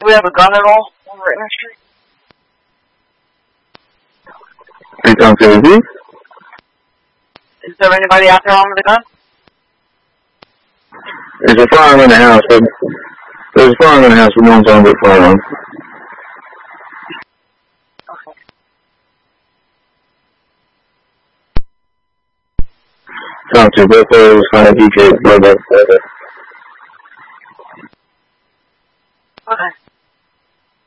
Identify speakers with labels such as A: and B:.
A: we have a gun at all when we're in the street?
B: Are you talking to me?
A: Is there anybody out there armed with a gun?
B: There's a firearm in the house, but there's a firearm in the house, but no one's armed with a firearm.
A: Okay.
B: Talk to both those, DJ, blah, blah, blah.
A: Okay.